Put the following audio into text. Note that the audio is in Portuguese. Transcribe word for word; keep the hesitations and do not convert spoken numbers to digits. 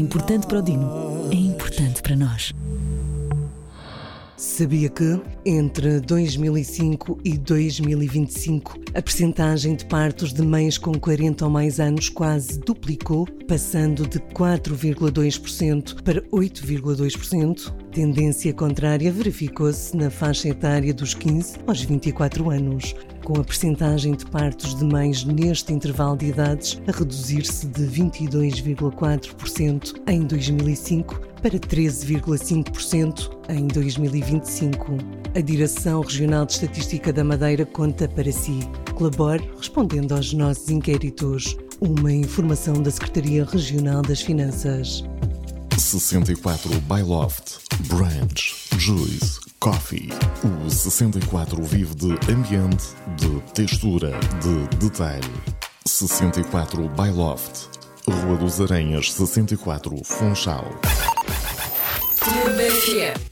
Importante para o Dino, é importante para nós. Sabia que, entre dois mil e cinco e dois mil e vinte e cinco, a percentagem de partos de mães com quarenta ou mais anos quase duplicou, passando de quatro vírgula dois por cento para oito vírgula dois por cento? Tendência contrária verificou-se na faixa etária dos quinze aos vinte e quatro anos, com a percentagem de partos de mães neste intervalo de idades a reduzir-se de vinte e dois vírgula quatro por cento em dois mil e cinco para treze vírgula cinco por cento em dois mil e vinte e cinco. A Direção Regional de Estatística da Madeira conta para si. Colabore respondendo aos nossos inquéritos. Uma informação da Secretaria Regional das Finanças. sessenta e quatro Byloft, Branch, Juice, Coffee. O sessenta e quatro vive de ambiente, de textura, de detalhe. sessenta e quatro Byloft, Rua dos Aranhas, sessenta e quatro, Funchal. T B F M.